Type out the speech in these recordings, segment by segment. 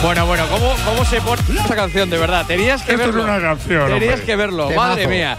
Bueno, ¿cómo se pone esta canción, de verdad? Tenías que verlo. Esto es una canción, Tenías que verlo, madre mía.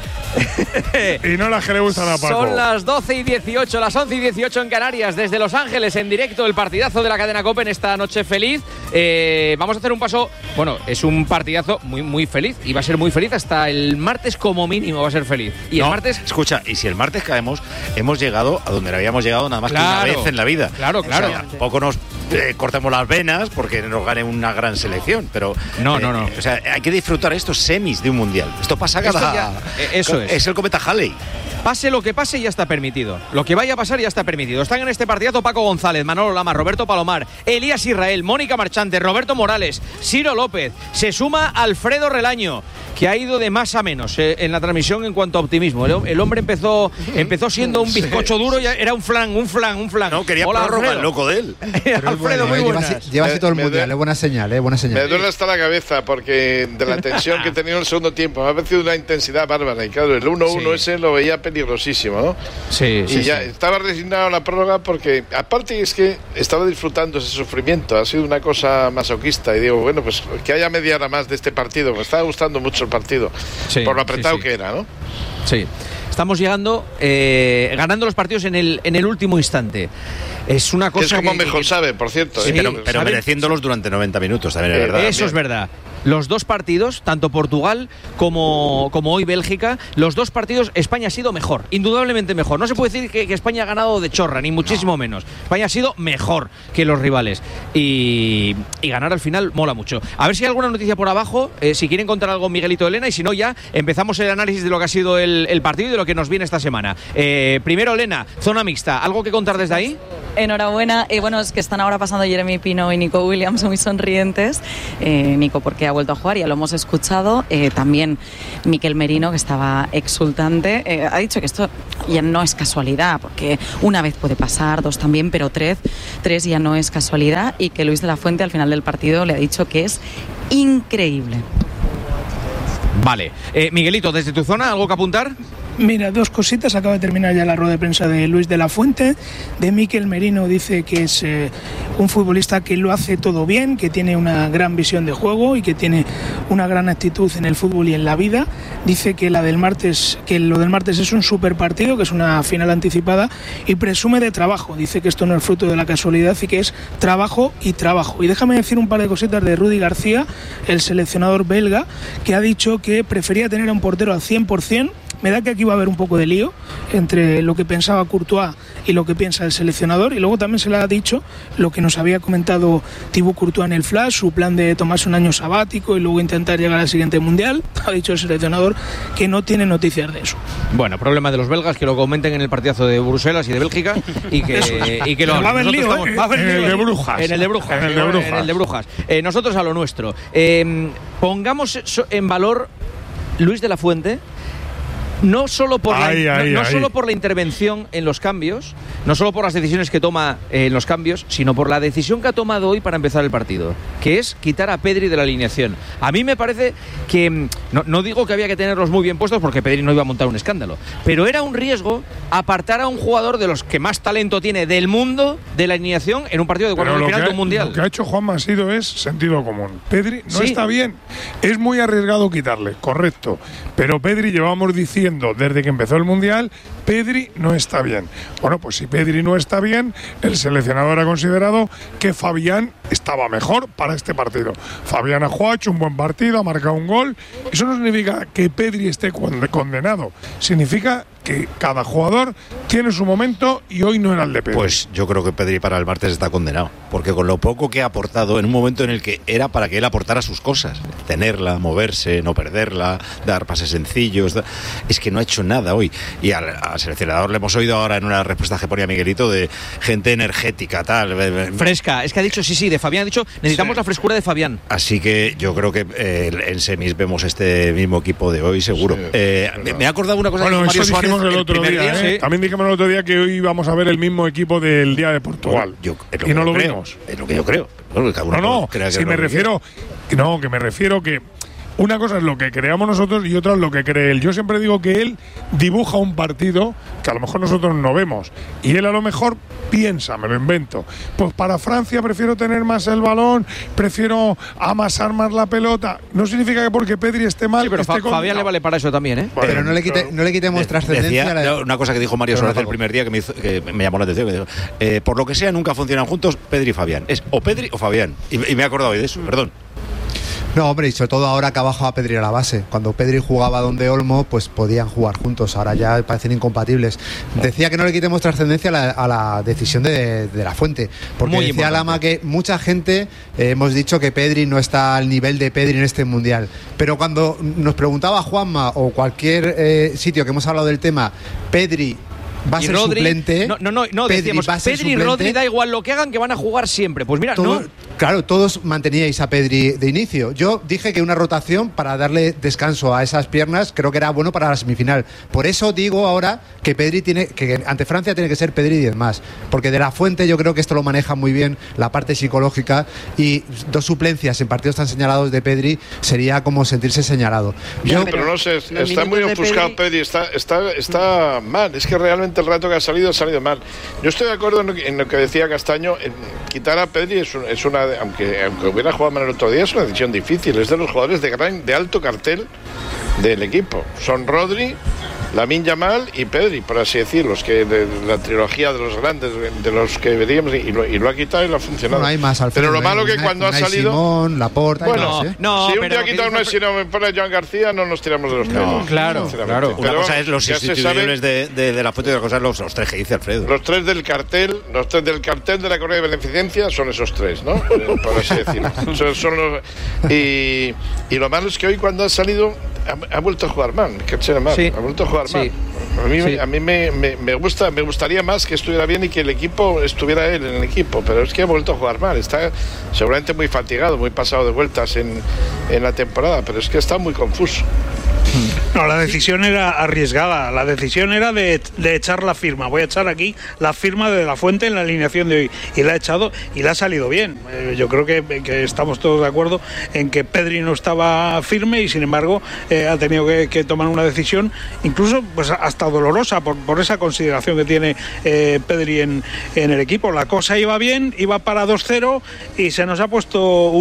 Y no las que le gustan a Paco. Son las 12:18, las 11:18 en Canarias, desde Los Ángeles, en directo, el partidazo de la cadena COPE en esta noche feliz. Vamos a hacer un paso, bueno, es un partidazo muy, muy feliz, y va a ser muy feliz hasta el martes como mínimo, va a ser feliz. Y el martes… Escucha, y si el martes caemos, hemos llegado a donde habíamos llegado nada más que una vez en la vida. Claro. O sea, tampoco nos cortemos las venas porque nos gane una gran selección, pero… No. O sea, hay que disfrutar estos semis de un mundial. Esto pasa cada… Eso es. Es el cometa Halley. Pase lo que pase, ya está permitido. Lo que vaya a pasar ya está permitido. Están en este partidazo Paco González, Manolo Lama, Roberto Palomar, Elías Israel, Mónica Marchante, Roberto Morales, Ciro López. Se suma Alfredo Relaño, que ha ido de más a menos en la transmisión en cuanto a optimismo. El hombre empezó siendo un bizcocho duro y era un flan. No, quería prórroga, el loco de él. Alfredo, muy buenas. Lleva así todo el mundial, es buena señal, buena señal. Me duele hasta la cabeza porque de la tensión que he tenido en el segundo tiempo me ha parecido una intensidad bárbara. Y claro, el 1-1 ese lo veía peligrosísimo, ¿no? Sí. Estaba resignado a la prórroga porque, aparte, es que estaba disfrutando ese sufrimiento. Ha sido una cosa masoquista. Y digo, bueno, pues que haya media hora más de este partido. Me estaba gustando mucho el partido, por lo apretado que era, ¿no? Sí. Estamos llegando, ganando los partidos en el último instante. Es una cosa que es como mejor sabe, por cierto. Sí, pero mereciéndolos durante 90 minutos, también es verdad. Eso es verdad. Los dos partidos, tanto Portugal como hoy Bélgica, los dos partidos España ha sido mejor, indudablemente mejor. No se puede decir que España ha ganado de chorra, ni muchísimo menos. España ha sido mejor que los rivales. Y ganar al final mola mucho. A ver si hay alguna noticia por abajo, si quieren contar algo Miguelito, Elena, y si no ya empezamos el análisis de lo que ha sido el partido y de lo que nos viene esta semana. Primero, Elena, zona mixta, ¿algo que contar desde ahí? Enhorabuena. Bueno, es que están ahora pasando Jeremy Pino y Nico Williams muy sonrientes. Nico porque ha vuelto a jugar, ya lo hemos escuchado. También Mikel Merino, que estaba exultante, ha dicho que esto ya no es casualidad, porque una vez puede pasar, dos también, pero tres ya no es casualidad, y que Luis de la Fuente al final del partido le ha dicho que es increíble. Vale. Miguelito, desde tu zona, ¿algo que apuntar? Mira, dos cositas. Acaba de terminar ya la rueda de prensa de Luis de la Fuente. De Mikel Merino dice que es un futbolista que lo hace todo bien, que tiene una gran visión de juego y que tiene una gran actitud en el fútbol y en la vida. Dice que lo del martes es un super partido, que es una final anticipada, y presume de trabajo. Dice que esto no es fruto de la casualidad y que es trabajo y trabajo. Y déjame decir un par de cositas de Rudi García, el seleccionador belga, que ha dicho que prefería tener a un portero al 100%. Me da que aquí va a haber un poco de lío entre lo que pensaba Courtois y lo que piensa el seleccionador, y luego también se le ha dicho lo que nos había comentado Thibaut Courtois en el Flash, su plan de tomarse un año sabático y luego intentar llegar al siguiente mundial. Ha dicho el seleccionador que no tiene noticias de eso. Bueno, problema de los belgas, que lo comenten en el partidazo de Bruselas y de Bélgica y que lo va a haber lío, va a haber en lío el de Brujas. En el de Brujas. Nosotros a lo nuestro. Pongamos en valor Luis de la Fuente. No solo por la intervención en los cambios, no solo por las decisiones que toma en los cambios, sino por la decisión que ha tomado hoy para empezar el partido, que es quitar a Pedri de la alineación. A mí me parece que, no digo que había que tenerlos muy bien puestos porque Pedri no iba a montar un escándalo, pero era un riesgo apartar a un jugador de los que más talento tiene del mundo de la alineación en un partido de cuartos de final de un mundial. Lo que ha hecho Juan Masido es sentido común. Pedri no está bien. Es muy arriesgado quitarle, correcto, pero Pedri llevamos diciendo desde que empezó el mundial, Pedri no está bien. Bueno, pues si Pedri no está bien, el seleccionador ha considerado que Fabián estaba mejor para este partido. Fabián ha jugado, ha hecho un buen partido, ha marcado un gol. Eso no significa que Pedri esté condenado. Significa que cada jugador tiene su momento y hoy no era el de Pedri. Pues yo creo que Pedri para el martes está condenado, porque con lo poco que ha aportado en un momento en el que era para que él aportara sus cosas, tenerla, moverse, no perderla, dar pases sencillos, es que no ha hecho nada hoy. Y al seleccionador le hemos oído ahora en una respuesta que ponía Miguelito de gente energética, tal. Fresca, es que ha dicho, sí, de Fabián ha dicho, necesitamos la frescura de Fabián. Así que yo creo que en semis vemos este mismo equipo de hoy, seguro. Me ha acordado una cosa de Mario Suárez. El otro día, sí. También dijimos el otro día que hoy íbamos a ver el mismo equipo del día de Portugal. Y no lo vimos. Es lo que yo creo. Me refiero que una cosa es lo que creamos nosotros y otra es lo que cree él. Yo siempre digo que él dibuja un partido que a lo mejor nosotros no vemos y él a lo mejor piensa, me lo invento, pues para Francia prefiero tener más el balón, prefiero amasar más la pelota. No significa que porque Pedri esté mal, sí, pero Fabián le vale para eso también, ¿eh? Pero no le quitemos trascendencia. Una cosa que dijo Mario Suárez el primer día que me llamó la atención, que dijo, por lo que sea nunca funcionan juntos Pedri y Fabián. Es o Pedri o Fabián. Y me he acordado hoy de eso, perdón. No, hombre, y sobre todo ahora que ha bajado a Pedri a la base. Cuando Pedri jugaba donde Olmo, pues podían jugar juntos. Ahora ya parecen incompatibles. Decía que no le quitemos trascendencia a la decisión de la Fuente. Porque muy decía Lama que mucha gente hemos dicho que Pedri no está al nivel de Pedri en este Mundial. Pero cuando nos preguntaba Juanma o cualquier sitio que hemos hablado del tema, Pedri va a ser Rodri, suplente. No, decíamos, Pedri y Rodri da igual lo que hagan, que van a jugar siempre. Pues mira, Claro, todos manteníais a Pedri de inicio. Yo dije que una rotación para darle descanso a esas piernas creo que era bueno para la semifinal. Por eso digo ahora que Pedri que ante Francia tiene que ser Pedri 10 más. Porque de la Fuente yo creo que esto lo maneja muy bien la parte psicológica y 2 suplencias en partidos tan señalados de Pedri sería como sentirse señalado. Pero no sé, está muy ofuscado Pedri, está mal. Es que realmente el rato que ha salido mal. Yo estoy de acuerdo en lo que decía Castaño, en quitar a Pedri es una, aunque hubiera jugado mal el otro día, es una decisión difícil. Es de los jugadores de alto cartel del equipo. Son Rodri, Lamine Yamal y Pedri, por así decirlo, los que de la trilogía de los grandes, de los que veríamos, y lo ha quitado y lo ha funcionado. No hay más, Alfredo, pero lo malo que cuando ha salido Simón, Laporta, bueno, si un día ha quitado uno, si no me pone Joan García, no nos tiramos de los pelos. Claro. Una cosa es los institucionales de la Fuente y otra cosa es los 3 que dice Alfredo. Los 3 del cartel de la Correa de Beneficencia son esos 3, ¿no? Por así decirlo. Y lo malo es que hoy cuando ha salido ha vuelto a jugar mal, ha vuelto a jugar mal. A mí me gustaría más que estuviera bien y que el equipo estuviera él en el equipo, pero es que ha vuelto a jugar mal. Está seguramente muy fatigado, muy pasado de vueltas en la temporada, pero es que está muy confuso. No, la decisión era arriesgada. La decisión era de echar la firma. Voy a echar aquí la firma de la Fuente en la alineación de hoy. Y la ha echado y le ha salido bien. Yo creo que estamos todos de acuerdo en que Pedri no estaba firme y sin embargo ha tenido que tomar una decisión, incluso pues hasta dolorosa por esa consideración que tiene Pedri en el equipo. La cosa iba bien, iba para 2-0 y se nos ha puesto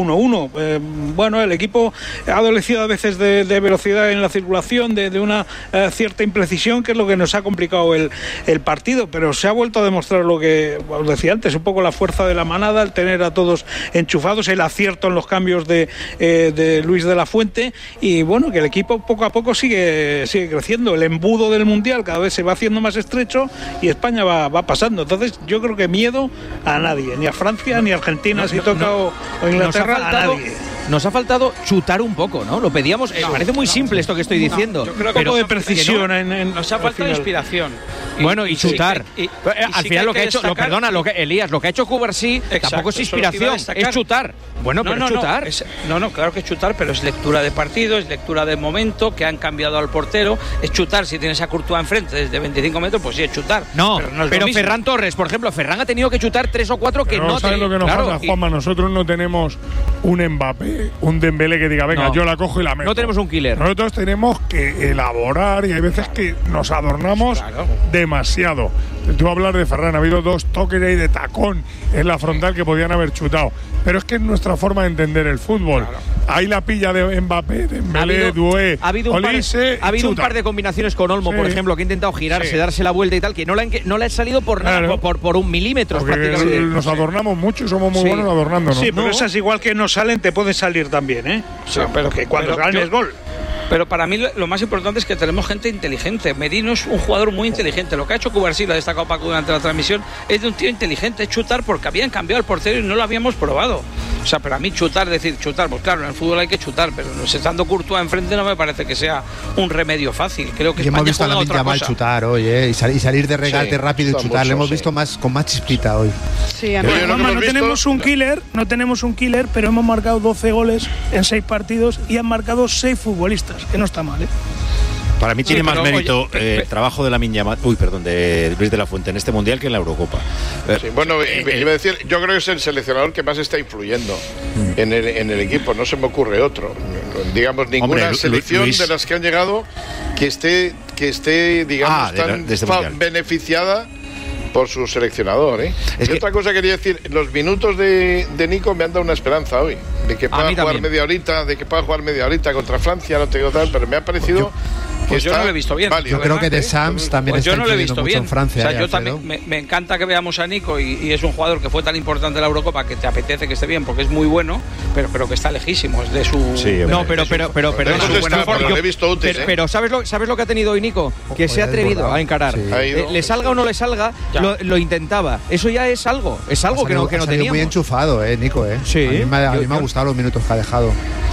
1-1. Bueno, el equipo ha adolecido a veces de velocidad en la circulación, de una cierta imprecisión, que es lo que nos ha complicado el partido, pero se ha vuelto a demostrar lo que os decía antes, un poco la fuerza de la manada, el tener a todos enchufados, el acierto en los cambios de Luis de la Fuente, y bueno, que el equipo poco a poco sigue creciendo. El embudo del Mundial cada vez se va haciendo más estrecho y España va pasando. Entonces yo creo que miedo a nadie, ni a Francia, ni a Argentina, si toca o Inglaterra, a nadie. Nos ha faltado chutar un poco, ¿no? Lo pedíamos. Parece muy simple esto que estoy diciendo. Yo creo que un poco de precisión. Nos ha faltado inspiración. Bueno, y chutar. Al final lo que ha hecho, Elías, lo que ha hecho Cubarsí tampoco es inspiración, es chutar. Bueno, pero chutar. Claro que es chutar, pero es lectura de partido, es lectura de momento, que han cambiado al portero. Es chutar, si tienes a Courtois enfrente desde 25 metros, pues sí, es chutar. Pero Ferran Torres, por ejemplo, Ferran ha tenido que chutar 3 o 4 que no. ¿Sabes lo que nos pasa, Juanma? Nosotros no tenemos un Mbappé, un Dembélé que diga, venga, yo la cojo y la meto. No tenemos un killer. Nosotros tenemos que elaborar y hay veces que nos adornamos demasiado. Tú hablas de Ferran, ha habido 2 toques ahí de tacón en la frontal que podían haber chutado. Pero es que es nuestra forma de entender el fútbol. Ahí la pilla de Mbappé, Dembélé, Doué, Olise. Ha habido un par de combinaciones con Olmo, por ejemplo, que ha intentado girarse, darse la vuelta y tal, que no le ha salido por nada, por un milímetro. Porque nos adornamos mucho y somos muy buenos adornándonos. Sí, pero esas igual que no salen, te pueden salir también, ¿eh? Pero que cuando ganes gol. Pero para mí lo más importante es que tenemos gente inteligente. Merino es un jugador muy inteligente. Lo que ha hecho Cubarsí, lo ha destacado Paco durante la transmisión, es de un tío inteligente, es chutar porque habían cambiado el portero y no lo habíamos probado. O sea, pero a mí chutar, pues claro, en el fútbol hay que chutar, pero estando Courtois enfrente no me parece que sea un remedio fácil. Creo que y España hemos visto a Lamine Yamal chutar hoy, y salir de regate rápido y chutar. Le hemos visto con más chispita hoy. Sí, no tenemos un killer, pero hemos marcado 12 goles en 6 partidos y han marcado 6 futbolistas, que no está mal, ¿eh? Para mí tiene más mérito el trabajo de Lamine Yamal, de Luis de la Fuente en este Mundial que en la Eurocopa. Sí, bueno, iba a decir, yo creo que es el seleccionador que más está influyendo en el equipo, no se me ocurre otro. Digamos, ninguna selección de las que han llegado que esté digamos, tan beneficiada por su seleccionador, ¿eh? Otra cosa quería decir, los minutos de Nico me han dado una esperanza hoy, de que pueda jugar media horita contra Francia, no tengo tal, pero me ha parecido pues yo no lo he visto bien. Yo creo que De Sams también está influyendo mucho en Francia. O sea, yo también me encanta que veamos a Nico y es un jugador que fue tan importante en la Eurocopa que te apetece que esté bien porque es muy bueno, pero creo que está lejísimo es de su. Sí, no, pero lo he visto útil. Pero ¿sabes lo que ha tenido hoy Nico? Que se ha atrevido a encarar. Le salga o no le salga, lo intentaba. Eso ya es algo. Es algo que no teníamos. Muy enchufado, Nico. Sí. A mí me ha gustado los minutos que ha dejado.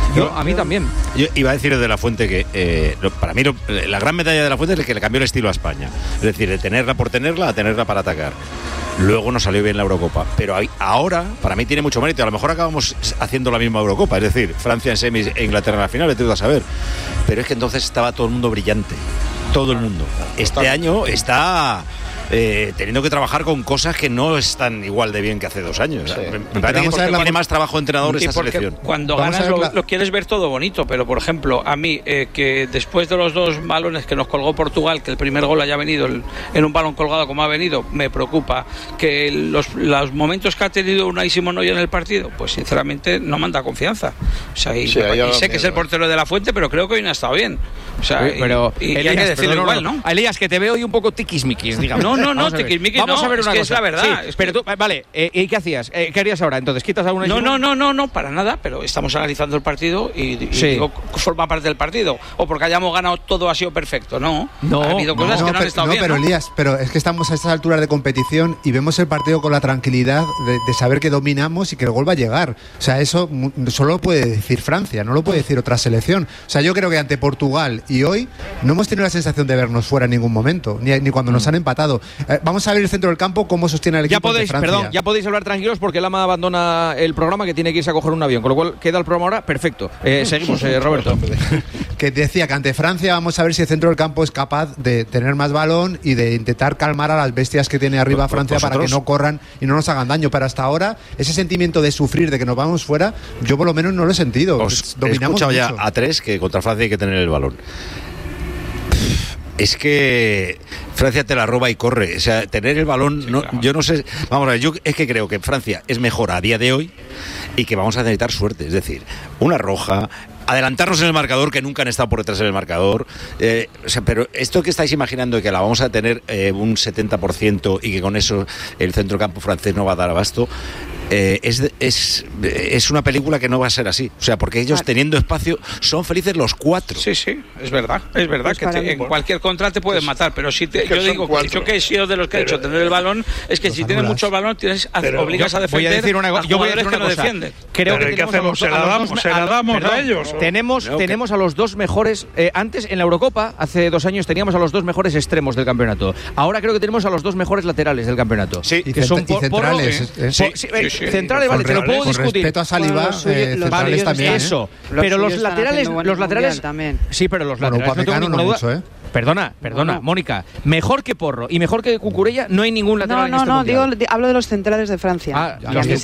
A mí también. Yo iba a decir de la Fuente que para mí la gran medalla de la Fuente es el que le cambió el estilo a España. Es decir, de tenerla por tenerla a tenerla para atacar. Luego nos salió bien la Eurocopa. Pero ahora, para mí tiene mucho mérito. A lo mejor acabamos haciendo la misma Eurocopa. Es decir, Francia en semis e Inglaterra en la final, te vas a saber. Pero es que entonces estaba todo el mundo brillante. Todo el mundo. Este año está teniendo que trabajar con cosas que no están igual de bien que hace 2 años. Sí. Me parece que tiene más trabajo de entrenador esta selección. Cuando ganas lo quieres ver todo bonito, pero por ejemplo, a mí, que después de los 2 balones que nos colgó Portugal, que el primer gol haya venido en un balón colgado como ha venido, me preocupa. Que los momentos que ha tenido Unai Simón hoy en el partido, pues sinceramente no manda confianza. O sea, y sé que es el portero de la Fuente, pero creo que hoy no ha estado bien. O sea, pero y hay que decirlo igual, ¿no? Elías, que te veo hoy un poco tiquismiquis, digamos. No, tiquismiquis vamos a ver una cosa. Es la verdad. Sí, pero tú, vale, ¿y qué hacías? ¿Qué harías ahora? Entonces, ¿quitas a una? No, para nada, pero estamos analizando el partido y digo, forma parte del partido. O porque hayamos ganado todo ha sido perfecto, ¿no? Ha habido cosas que no han estado bien. Pero Elías, es que estamos a estas alturas de competición y vemos el partido con la tranquilidad de saber que dominamos y que el gol va a llegar. O sea, eso solo lo puede decir Francia, no lo puede decir otra selección. O sea, yo creo que ante Portugal y hoy no hemos tenido la sensación de vernos fuera en ningún momento, ni cuando nos han empatado. Vamos a ver el centro del campo, cómo sostiene el equipo de Francia. Ya podéis hablar tranquilos porque Lama abandona el programa, que tiene que irse a coger un avión, con lo cual queda el programa ahora perfecto. Seguimos, Roberto. Que decía que ante Francia vamos a ver si el centro del campo es capaz de tener más balón y de intentar calmar a las bestias que tiene arriba Francia para que no corran y no nos hagan daño. Pero hasta ahora, ese sentimiento de sufrir, de que nos vamos fuera, yo por lo menos no lo he sentido. Dominamos he escuchado ya a 3 que contra Francia hay que tener el balón. Es que Francia te la roba y corre. O sea, tener el balón, yo no sé. Vamos a ver, yo es que creo que Francia es mejor a día de hoy y que vamos a necesitar suerte. Es decir, una roja, adelantarnos en el marcador, que nunca han estado por detrás del marcador. Pero esto que estáis imaginando de que la vamos a tener un 70% y que con eso el centrocampo francés no va a dar abasto. Es una película que no va a ser así. O sea, porque ellos teniendo espacio son felices los 4. Sí, es verdad pues que en cualquier contra te pueden matar, pero si yo digo yo que he sido de los que he hecho tener el balón, es que si tienes mucho balón obligas a defender. Voy a decir una cosa. Yo voy a decir una cosa. Creo que ¿qué hacemos? ¿Se la damos a ellos? Tenemos a los 2 mejores. Antes en la Eurocopa, hace 2 años, teníamos a los 2 mejores extremos del campeonato. Ahora creo que tenemos a los 2 mejores laterales del campeonato. Sí, que son centrales. Centrales, vale, te lo puedo discutir. Respeto a Saliba, centrales también. Eso. Pero los laterales también. Sí, pero los laterales no tengo ninguna duda. Perdona, Mónica. Mejor que Porro y mejor que Cucurella no hay ningún lateral en este mundial. Hablo de los centrales de Francia.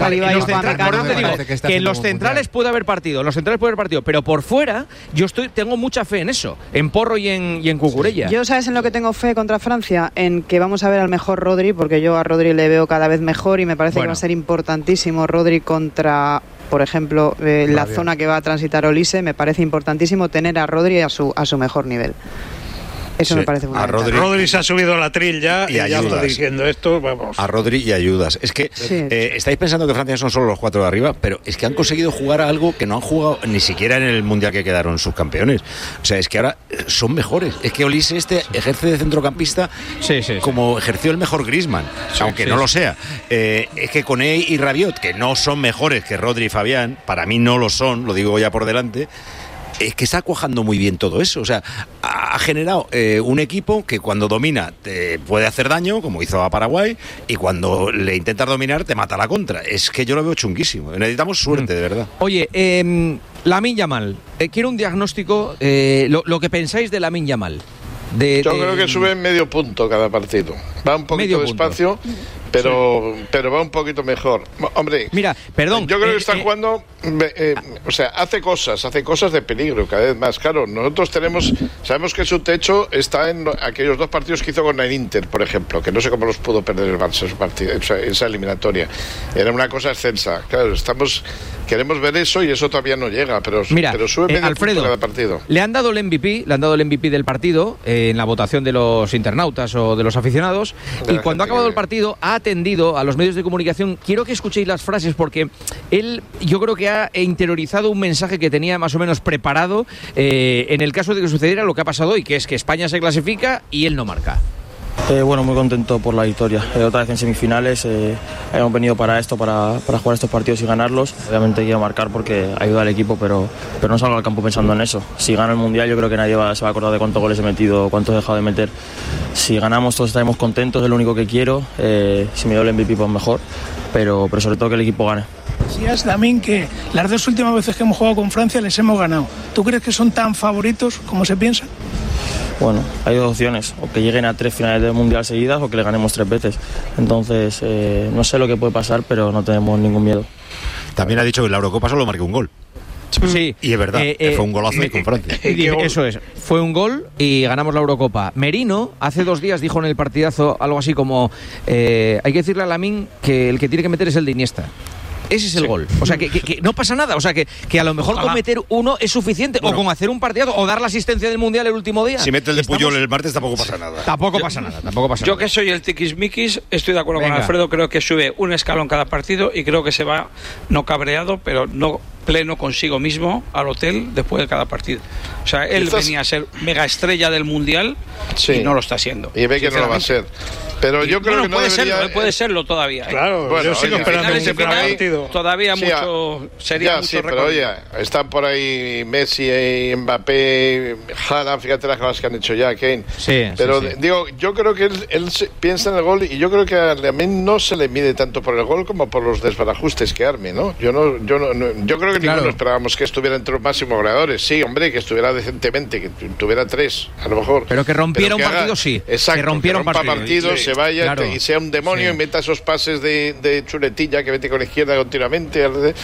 En los centrales puede haber partido. Pero por fuera, tengo mucha fe en eso. En Porro y en Cucurella. Yo, ¿sabes en lo que tengo fe contra Francia? En que vamos a ver al mejor Rodri, porque yo a Rodri le veo cada vez mejor y me parece que va a ser importantísimo Rodri contra, por ejemplo, la zona que va a transitar Olise. Me parece importantísimo tener a Rodri a su mejor nivel. Eso me parece muy bien. Rodri se ha subido a la tril ya y ya está diciendo esto, vamos. A Rodri y ayudas. Es que estáis pensando que Francia son solo los 4 de arriba, pero es que han conseguido jugar a algo que no han jugado ni siquiera en el Mundial que quedaron subcampeones. O sea, es que ahora son mejores. Es que Olise ejerce de centrocampista como ejerció el mejor Griezmann, aunque no lo sea. Es que Koné y Rabiot, que no son mejores que Rodri y Fabián, para mí no lo son, lo digo ya por delante. Es que está cuajando muy bien todo eso. O sea, ha generado un equipo que cuando domina te puede hacer daño, como hizo a Paraguay, y cuando le intentas dominar te mata la contra. Es que yo lo veo chunguísimo. Necesitamos suerte, de verdad. Oye, Lamine Yamal, quiero un diagnóstico, lo que pensáis de Lamine Yamal. Yo creo que sube medio punto cada partido. Va un poquito despacio, pero va un poquito mejor. Hombre, mira, perdón. Yo creo que está jugando, o sea, hace cosas de peligro cada vez más. Claro, nosotros sabemos que su techo está en aquellos 2 partidos que hizo con el Inter, por ejemplo, que no sé cómo los pudo perder el Barça esa eliminatoria. Era una cosa excelsa. Claro, queremos ver eso y eso todavía no llega, pero sube medio Alfredo, punto cada partido. Le han dado el MVP del partido en la votación de los internautas o de los aficionados, y cuando ha acabado el partido ha atendido a los medios de comunicación. Quiero que escuchéis las frases, porque él, yo creo que ha interiorizado un mensaje que tenía más o menos preparado en el caso de que sucediera lo que ha pasado hoy, que es que España se clasifica y él no marca. Bueno, muy contento por la victoria. Otra vez en semifinales, hemos venido para esto, para jugar estos partidos y ganarlos. Obviamente quiero marcar porque ayuda al equipo, pero no salgo al campo pensando en eso. Si gano el Mundial, yo creo que nadie se va a acordar de cuántos goles he metido, cuántos he dejado de meter. Si ganamos, todos estaremos contentos, es lo único que quiero. Si me doy el MVP, pues mejor, pero sobre todo que el equipo gane. Decías también que las 2 últimas veces que hemos jugado con Francia les hemos ganado. ¿Tú crees que son tan favoritos como se piensa? Bueno, hay 2 opciones, o que lleguen a 3 finales del Mundial seguidas o que le ganemos 3 veces. Entonces, no sé lo que puede pasar, pero no tenemos ningún miedo. También ha dicho que en la Eurocopa solo marcó un gol. Sí. Y es verdad, fue un golazo con Francia. Eso es, fue un gol y ganamos la Eurocopa. Merino hace 2 días dijo en el partidazo algo así como hay que decirle a Lamine que el que tiene que meter es el de Iniesta. Ese es el gol. O sea, que no pasa nada. O sea, que a lo mejor con meter uno es suficiente. Bueno, o con hacer un partidazo o dar la asistencia del Mundial el último día. Si mete el de Puyol el martes tampoco pasa nada. Tampoco pasa nada. Yo que soy el tiquismiquis, estoy de acuerdo con Alfredo. Creo que sube un escalón cada partido y creo que se va no cabreado, pero no pleno consigo mismo al hotel después de cada partido. O sea, él venía a ser mega estrella del Mundial y no lo está siendo. Y ve que no lo va a ser. Pero yo creo que no debería... puede serlo todavía. Claro, bueno, yo sigo esperando ese partido. Todavía mucho sería mucho pero oye, están por ahí Messi, Mbappé, Haaland, fíjate las cosas que han hecho ya, Kane. Pero digo, yo creo que él piensa en el gol y yo creo que a mí no se le mide tanto por el gol como por los desbarajustes que arme, ¿no? Yo creo que ninguno esperábamos que estuviera entre los máximos goleadores. Sí, hombre, que estuviera decentemente, que tuviera 3, a lo mejor. Pero que rompiera un partido, sí. Exacto, que rompiera un partido. Se vaya y sea un demonio y meta esos pases de chuletilla que mete con la izquierda continuamente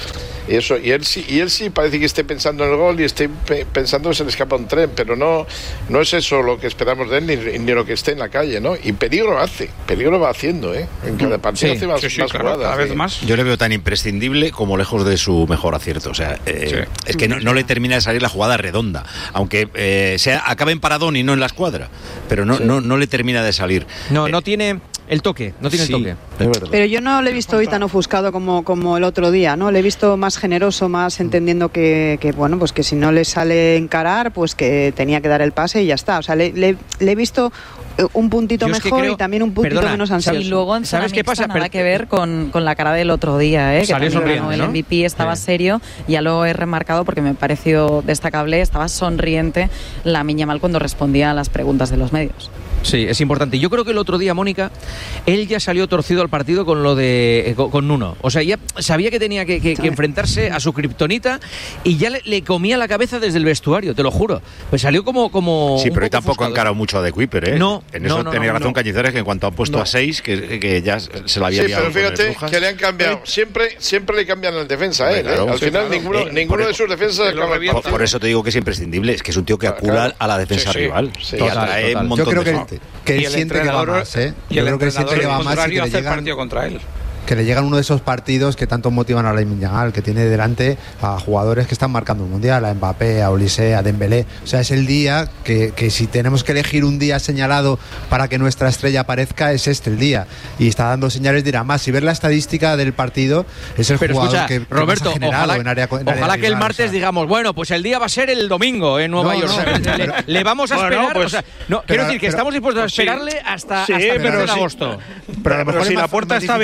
y eso, y él sí parece que esté pensando en el gol y esté pensando que se le escapa un tren, pero no es eso lo que esperamos de él ni lo que esté en la calle, ¿no? Y peligro va haciendo, en cada partido hace más jugadas, cada vez más. Yo le veo tan imprescindible como lejos de su mejor acierto, o sea, es que no le termina de salir la jugada redonda, aunque acabe en paradón y no en la escuadra, pero no le termina de salir. No tiene el toque, el toque. Pero yo no le he visto hoy tan ofuscado como el otro día, ¿no? Le he visto más generoso, más entendiendo que bueno, pues que si no le sale encarar, pues que tenía que dar el pase y ya está. O sea, le he visto un puntito mejor y también un puntito menos ansioso. Y luego ¿sabes qué pasa? Nada que ver con la cara del otro día, que salió sonriendo, el MVP estaba serio, ya lo he remarcado porque me pareció destacable, estaba sonriente Lamine Yamal cuando respondía a las preguntas de los medios. Sí, es importante. Yo creo que el otro día, Mónica, él ya salió torcido al partido con lo de con Nuno. O sea, ya sabía que tenía que enfrentarse a su kriptonita y ya le comía la cabeza desde el vestuario, te lo juro. Pues salió como sí, pero hoy tampoco ha encarado mucho a De Kuiper, ¿eh? No. En eso tenía razón Cañizares, que en cuanto han puesto a 6, que ya se la había liado. Sí, pero fíjate que le han cambiado. Siempre le cambian al defensa, ¿eh? Claro, al final ninguno de sus defensas acaba el partido. Por eso te digo que es imprescindible. Es que es un tío que acula a la defensa rival. Y atrae un montón de gente. Que él siente que va más, ¿eh? Yo creo que él siente que va más y que le llegan partido contra él. Que le llegan uno de esos partidos que tanto motivan a Lamine Yamal, que tiene delante a jugadores que están marcando el Mundial, a Mbappé, a Olise, a Dembélé. O sea, es el día que si tenemos que elegir un día señalado para que nuestra estrella aparezca, es el día. Y está dando señales de ir a más. Si ver la estadística del partido, es el jugador escucha, que Roberto, más ha generado ojalá, en área ojalá que el martes digamos, bueno, pues el día va a ser el domingo en Nueva York. Le vamos a esperar. Pues, quiero decir que estamos dispuestos a esperarle hasta el 3 de agosto. Pero si la puerta está abierta, está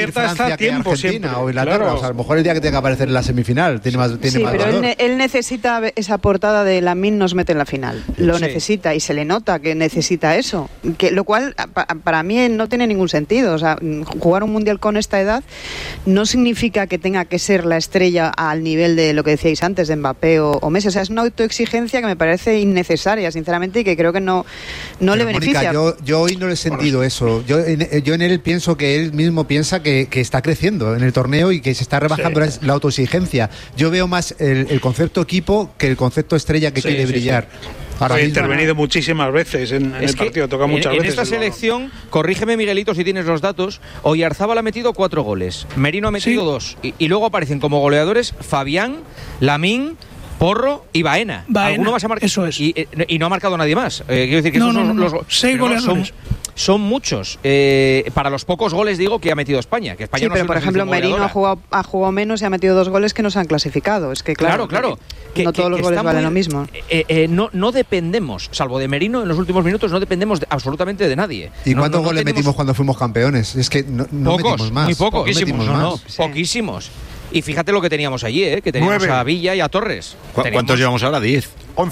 da tiempo siempre. O Inglaterra, claro. O sea, a lo mejor el día que tenga que aparecer en la semifinal tiene más pero él necesita esa portada de Lamine nos mete en la final. Lo necesita y se le nota que necesita eso. Lo cual para mí no tiene ningún sentido. O sea, jugar un mundial con esta edad no significa que tenga que ser la estrella al nivel de lo que decíais antes de Mbappé o Messi. O sea, es una autoexigencia que me parece innecesaria, sinceramente, y que creo que no le beneficia. Mónica, yo hoy no le he sentido eso. Yo en él pienso que él mismo piensa que está creciendo en el torneo y que se está rebajando la autoexigencia. Yo veo más el concepto equipo que el concepto estrella que quiere brillar. He intervenido muchísimas veces en el partido, toca muchas veces. En esta selección, corrígeme Miguelito si tienes los datos, Oyarzábal ha metido 4 goles, Merino ha metido 2 y luego aparecen como goleadores Fabián, Lamine, Porro y Baena. Alguno más ha marcado. Eso es. Y no ha marcado nadie más. Quiero decir que los 6 goleadores. Son muchos. Para los pocos goles digo que ha metido España. Que España sí, pero por ejemplo Merino ha jugado menos y ha metido 2 goles que no se han clasificado. Es que claro. No todos los goles valen lo mismo. No dependemos, salvo de Merino en los últimos minutos, no dependemos absolutamente de nadie. ¿Y cuántos goles metimos cuando fuimos campeones? Es que no metimos más. Muy pocos. Poquísimos. Y fíjate lo que teníamos allí, que teníamos 9. A Villa y a Torres. ¿Cuántos llevamos ahora? 10.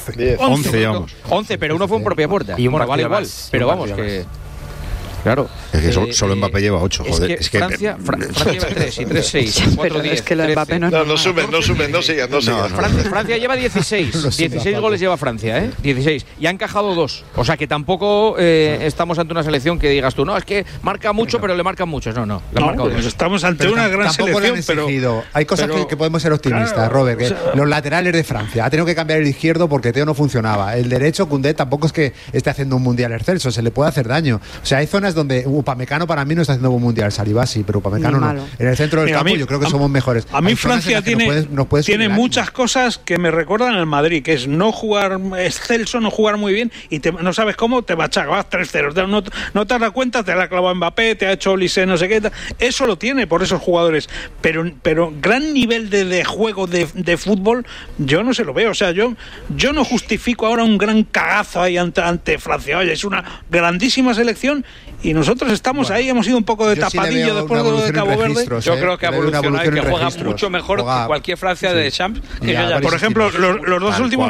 11 llevamos. 11, pero uno fue en propia puerta. Y bueno, vale igual. Pero vamos, que... Claro. Es que solo Mbappé lleva 8, joder. Es que Francia lleva 3 y 3, 6, 4, 10. Es que lo de Mbappé no sumen, no sigan. Francia lleva 16. 16 goles lleva Francia, 16. Y ha encajado 2. O sea que tampoco estamos ante una selección que digas tú, no, es que marca mucho, pero le marcan muchos. No, le han marcado 2. Estamos ante una gran selección, pero... Hay cosas que podemos ser optimistas, Robert. Que los laterales de Francia. Ha tenido que cambiar el izquierdo porque Teo no funcionaba. El derecho, Koundé, tampoco es que esté haciendo un mundial excelso. Se le puede hacer daño. O sea, hay zonas donde Upamecano para mí no está haciendo un mundial, Saliba sí, pero Upamecano no. En el centro del campo yo creo que somos mejores. A mí Francia tiene muchas cosas que me recuerdan al Madrid, que es no jugar excelso, no jugar muy bien y no sabes cómo te machaca, vas 3-0. No te has dado cuenta, te la ha clavado Mbappé, te ha hecho Olise, no sé qué. Eso lo tiene por esos jugadores. Pero gran nivel de juego de fútbol yo no se lo veo. O sea, yo no justifico ahora un gran cagazo ahí ante Francia. Oye, es una grandísima selección y nosotros estamos ahí, hemos ido un poco de tapadillo después de lo de Cabo Verde. Yo creo que ha evolucionado y que juega mucho mejor que cualquier Francia de Champs. Por ejemplo, los dos últimos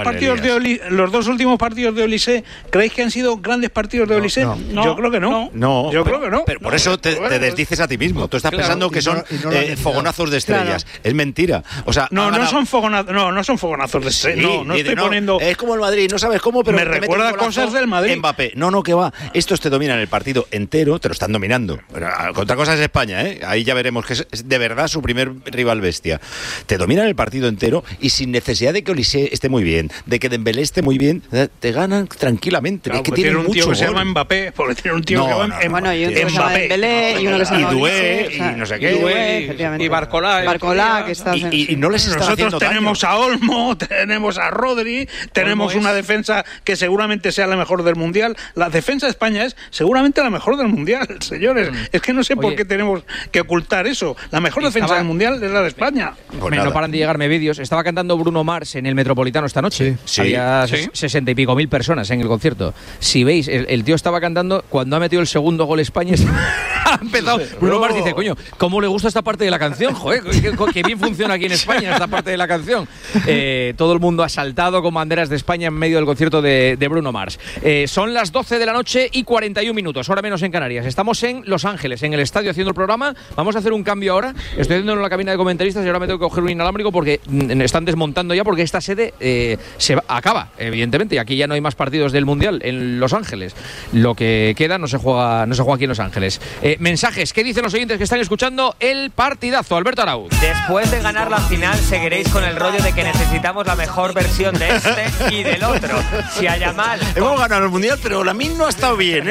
partidos de Olise, ¿creéis que han sido grandes partidos de Olise? No. Yo creo que no. Yo creo que no. Pero por eso te desdices a ti mismo. Tú estás pensando que son fogonazos de estrellas. Es mentira. O sea, no son fogonazos de estrellas. No estoy poniendo. Es como el Madrid, no sabes cómo, pero me recuerda cosas del Madrid. Mbappé. No, que va. Estos te dominan el partido entero, te lo están dominando. Otra cosa es España, ahí ya veremos que es de verdad su primer rival bestia. Te dominan el partido entero y sin necesidad de que Olise esté muy bien, de que Dembélé esté muy bien, te ganan tranquilamente. Claro, es que tiene un tío que se llama Mbappé, porque tiene un tío que se llama Dembélé y uno que se llama Doué y no sé qué. Y Barcolá que está y no les está haciendo nosotros tenemos daño. A Olmo, tenemos a Rodri, tenemos una defensa que seguramente sea la mejor del Mundial. La defensa de España es seguramente la mejor del Mundial, señores. Es que no sé por qué tenemos que ocultar eso. La mejor defensa del Mundial es la de España. No paran de llegarme vídeos. Estaba cantando Bruno Mars en el Metropolitano esta noche. Había 60 y pico mil personas en el concierto. Si veis, el tío estaba cantando cuando ha metido el segundo gol España. Ha empezado. Bruno Mars dice, coño, ¿cómo le gusta esta parte de la canción? Joder, que bien funciona aquí en España esta parte de la canción. Todo el mundo ha saltado con banderas de España en medio del concierto de Bruno Mars. Son las 12 de la noche y 41 minutos, hora menos en Canarias. Estamos en Los Ángeles, en el estadio, haciendo el programa. Vamos a hacer un cambio ahora. Estoy haciendo en la cabina de comentaristas y ahora me tengo que coger un inalámbrico porque están desmontando ya, porque esta sede se acaba, evidentemente, y aquí ya no hay más partidos del Mundial en Los Ángeles. Lo que queda no se juega aquí en Los Ángeles. Mensajes, ¿qué dicen los oyentes que están escuchando el partidazo? Alberto Arauz. Después de ganar la final seguiréis con el rollo de que necesitamos la mejor versión de este y del otro. Si a Yamal... Hemos ganado el Mundial, pero la MIN no ha estado bien,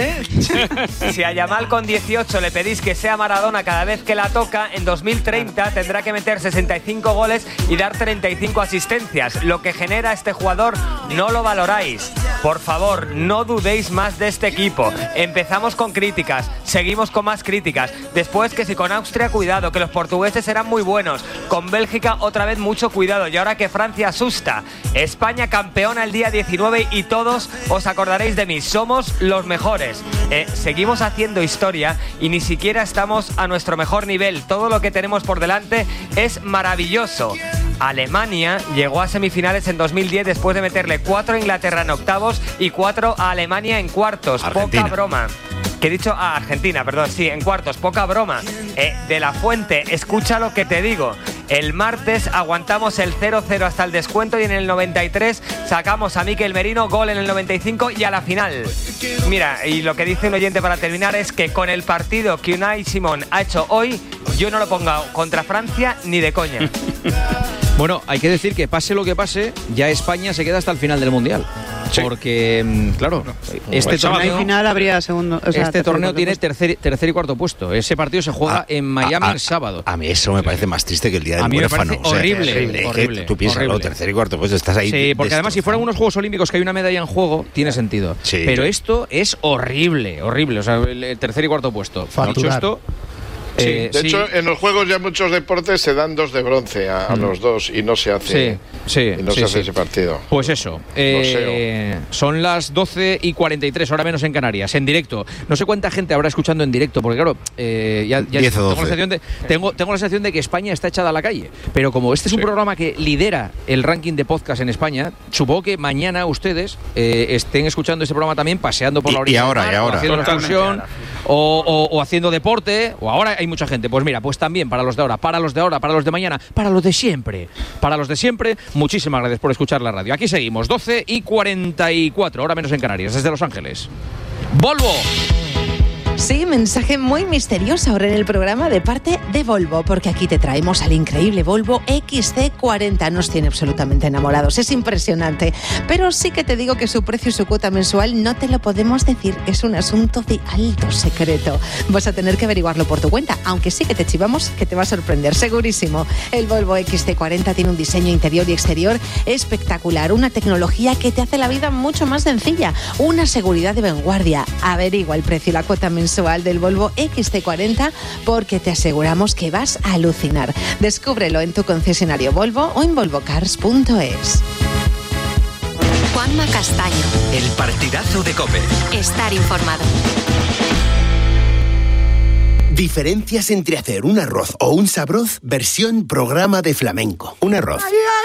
Si a Yamal con 18 le pedís que sea Maradona cada vez que la toca, en 2030 tendrá que meter 65 goles y dar 35 asistencias. Lo que genera este jugador no lo valoráis. Por favor, no dudéis más de este equipo. Empezamos con críticas, seguimos con más críticas. Después que si con Austria, cuidado, que los portugueses eran muy buenos. Con Bélgica, otra vez mucho cuidado. Y ahora que Francia asusta. España campeona el día 19 y todos os acordaréis de mí. Somos los mejores. Seguimos haciendo historia y ni siquiera estamos a nuestro mejor nivel. Todo lo que tenemos por delante es maravilloso. Alemania llegó a semifinales en 2010 después de meterle 4 a Inglaterra en octavos y 4 a Alemania en cuartos. Argentina. Poca broma. Que he dicho a Argentina, perdón, sí, en cuartos, poca broma. De la Fuente, escucha lo que te digo. El martes aguantamos el 0-0 hasta el descuento y en el 93 sacamos a Mikel Merino, gol en el 95 y a la final. Mira, y lo que dice un oyente para terminar es que con el partido que Unai Simón ha hecho hoy, yo no lo pongo contra Francia ni de coña. Bueno, hay que decir que pase lo que pase, ya España se queda hasta el final del Mundial. Sí. Porque, claro, este torneo, final habría segundo, o sea, este torneo tiene tercer y cuarto puesto. Ese partido se juega en Miami el sábado. A mí eso me parece más triste que el día del A huérfano. mí me parece horrible. Tú piensas, tercer y cuarto puesto, estás ahí. Sí, porque además si fueran unos Juegos Olímpicos que hay una medalla en juego, tiene sentido. Sí, pero esto es horrible. O sea, el tercer y cuarto puesto. Dicho esto... Sí, de hecho, en los Juegos ya muchos deportes se dan 2 de bronce a los dos y no se hace, ese partido. Pues eso, son las 12:43, hora menos en Canarias, en directo. No sé cuánta gente habrá escuchando en directo, porque claro, tengo la sensación de que España está echada a la calle. Pero como este es un programa que lidera el ranking de podcast en España, supongo que mañana ustedes estén escuchando este programa también paseando por la orilla. Y ahora. Haciendo excursión o haciendo deporte, o ahora hay mucha gente. Pues mira, pues también para los de ahora, para los de mañana, para los de siempre. Para los de siempre, muchísimas gracias por escuchar la radio. Aquí seguimos, 12:44, hora menos en Canarias, desde Los Ángeles. ¡Volvo! Sí, mensaje muy misterioso ahora en el programa de parte de Volvo, porque aquí te traemos al increíble Volvo XC40. Nos tiene absolutamente enamorados, es impresionante. Pero sí que te digo que su precio y su cuota mensual no te lo podemos decir, es un asunto de alto secreto. Vas a tener que averiguarlo por tu cuenta, aunque sí que te chivamos que te va a sorprender, segurísimo. El Volvo XC40 tiene un diseño interior y exterior espectacular, una tecnología que te hace la vida mucho más sencilla, una seguridad de vanguardia. Averigua el precio y la cuota mensual del Volvo XC40 porque te aseguramos que vas a alucinar. Descúbrelo en tu concesionario Volvo o en volvocars.es. Juanma Castaño. El partidazo de COPE. Estar informado. Diferencias entre hacer un arroz o un sabroz versión programa de flamenco. Un arroz.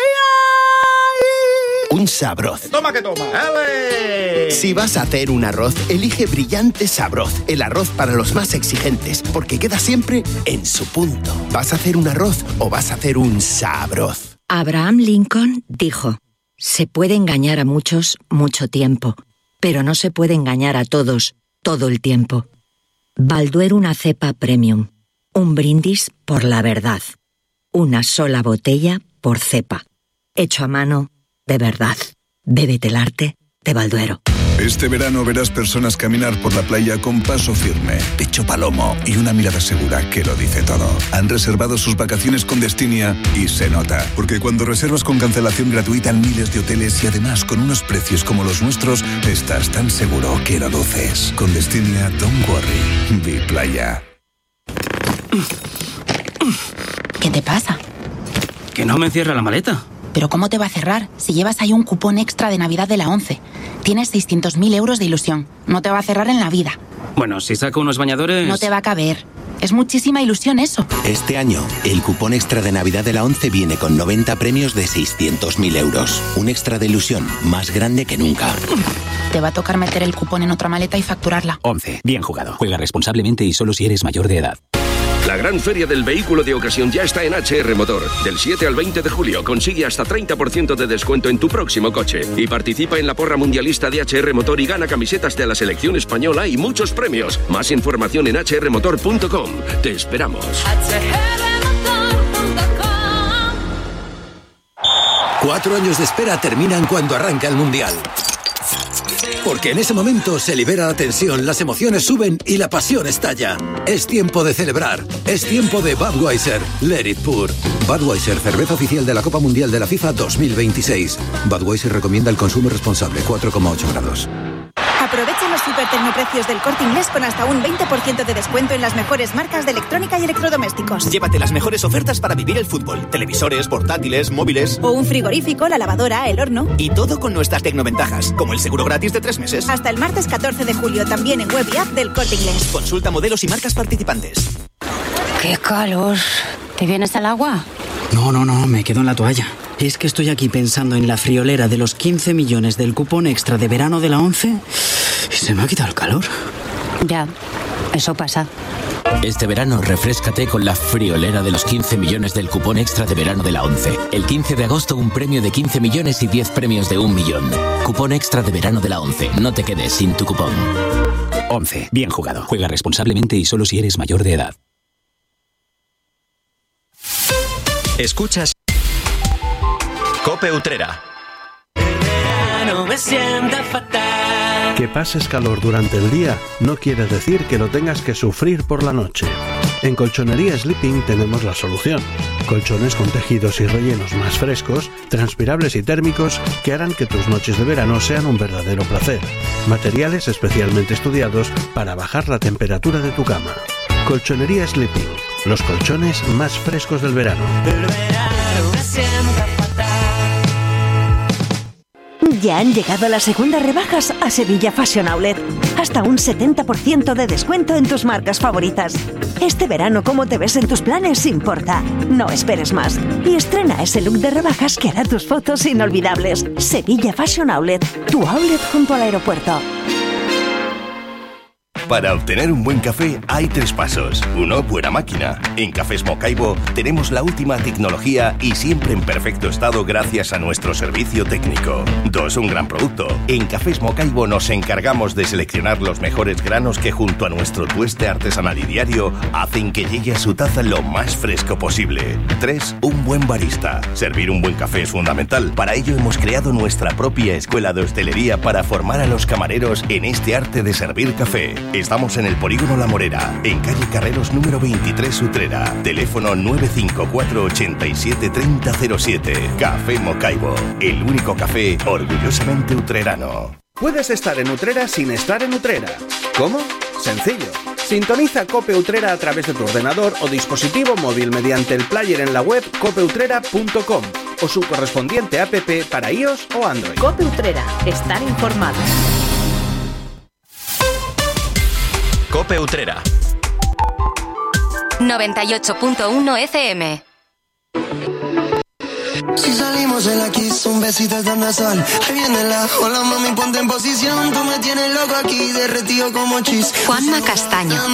Un sabroz. Toma que toma. ¡Ale! Si vas a hacer un arroz, elige Brillante Sabroz, el arroz para los más exigentes, porque queda siempre en su punto. ¿Vas a hacer un arroz o vas a hacer un sabroz? Abraham Lincoln dijo: se puede engañar a muchos mucho tiempo, pero no se puede engañar a todos todo el tiempo. Balduero, una cepa premium. Un brindis por la verdad. Una sola botella por cepa. Hecho a mano, de verdad. Bébete el arte de Balduero. Este verano verás personas caminar por la playa con paso firme, pecho palomo y una mirada segura que lo dice todo. Han reservado sus vacaciones con Destinia y se nota, porque cuando reservas con cancelación gratuita en miles de hoteles y además con unos precios como los nuestros, estás tan seguro que lo luces. Con Destinia, don't worry, vi playa. ¿Qué te pasa? Que no me cierra la maleta. ¿Pero cómo te va a cerrar si llevas ahí un cupón extra de Navidad de la 11? Tienes 600.000 euros de ilusión. No te va a cerrar en la vida. Bueno, si saco unos bañadores... No te va a caber. Es muchísima ilusión eso. Este año, el cupón extra de Navidad de la 11 viene con 90 premios de 600.000 euros. Un extra de ilusión más grande que nunca. Te va a tocar meter el cupón en otra maleta y facturarla. 11. Bien jugado. Juega responsablemente y solo si eres mayor de edad. La gran feria del vehículo de ocasión ya está en HR Motor. Del 7 al 20 de julio consigue hasta 30% de descuento en tu próximo coche. Y participa en la porra mundialista de HR Motor y gana camisetas de la selección española y muchos premios. Más información en hrmotor.com. Te esperamos. 4 años de espera terminan cuando arranca el Mundial. Porque en ese momento se libera la tensión, las emociones suben y la pasión estalla. Es tiempo de celebrar. Es tiempo de Budweiser. Let it pour. Budweiser, cerveza oficial de la Copa Mundial de la FIFA 2026. Budweiser recomienda el consumo responsable, 4,8 grados. Aprovecha los supertecnoprecios del Corte Inglés con hasta un 20% de descuento en las mejores marcas de electrónica y electrodomésticos. Llévate las mejores ofertas para vivir el fútbol. Televisores, portátiles, móviles. O un frigorífico, la lavadora, el horno. Y todo con nuestras tecnoventajas, como el seguro gratis de 3 meses. Hasta el martes 14 de julio, también en web y app del Corte Inglés. Consulta modelos y marcas participantes. ¡Qué calor! ¿Te vienes al agua? No, me quedo en la toalla. Es que estoy aquí pensando en la friolera de los 15 millones del cupón extra de verano de la 11 y se me ha quitado el calor. Ya, eso pasa. Este verano refréscate con la friolera de los 15 millones del cupón extra de verano de la 11. El 15 de agosto un premio de 15 millones y 10 premios de 1 millón. Cupón extra de verano de la 11. No te quedes sin tu cupón. 11. Bien jugado. Juega responsablemente y solo si eres mayor de edad. Escuchas Cope Utrera. Me sienta fatal. Que pases calor durante el día no quiere decir que lo tengas que sufrir por la noche. En Colchonería Sleeping tenemos la solución. Colchones con tejidos y rellenos más frescos, transpirables y térmicos que harán que tus noches de verano sean un verdadero placer. Materiales especialmente estudiados para bajar la temperatura de tu cama. Colchonería Sleeping, los colchones más frescos del verano. El verano me sienta fatal. Ya han llegado las segundas rebajas a Sevilla Fashion Outlet. Hasta un 70% de descuento en tus marcas favoritas. Este verano, cómo te ves en tus planes importa. No esperes más. Y estrena ese look de rebajas que hará tus fotos inolvidables. Sevilla Fashion Outlet, tu outlet junto al aeropuerto. Para obtener un buen café hay 3 pasos. 1, buena máquina. En Cafés Mocaibo tenemos la última tecnología y siempre en perfecto estado gracias a nuestro servicio técnico. 2, un gran producto. En Cafés Mocaibo nos encargamos de seleccionar los mejores granos que junto a nuestro tueste artesanal y diario hacen que llegue a su taza lo más fresco posible. 3, un buen barista. Servir un buen café es fundamental. Para ello hemos creado nuestra propia escuela de hostelería para formar a los camareros en este arte de servir café. Estamos en el Polígono La Morera, en calle Carreros número 23 Utrera. Teléfono 954 87 3007. Café Mocaibo, el único café orgullosamente utrerano. Puedes estar en Utrera sin estar en Utrera. ¿Cómo? Sencillo. Sintoniza Cope Utrera a través de tu ordenador o dispositivo móvil mediante el player en la web copeutrera.com o su correspondiente app para iOS o Android. Cope Utrera. Estar informado. Cope Utrera 98.1 FM. Si salimos en la Kiss, un besito es donde sol. Ahí viene la hola mami, ponte en posición. Tú me tienes loco aquí, derretido como chis. Juanma Castaño.